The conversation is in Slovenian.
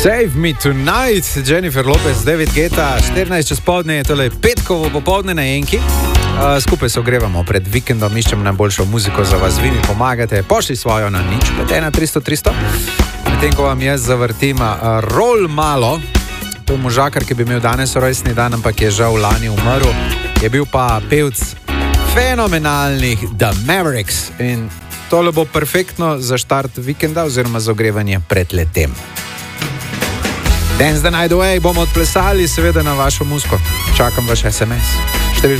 Save Me Tonight, Jennifer Lopez, David Guetta, 14 čez poldne, tole petkovo popoldne na Enki. Skupaj se ogrevamo pred vikendom, iščem najboljšo muziko za vas, vi mi pomagate, pošli svojo na nič, 300. Medtem ko vam jaz zavrtim Roll malo, to je možakar, ki bi imel danes rojstni dan, ampak je žal lani umrl, je bil pa pevc fenomenalnih The Mavericks in tole bo perfektno za štart vikenda oziroma za ogrevanje pred letem. Dance the Night Away bomo odplesali seveda na vašo muziko. Čakam vaš SMS.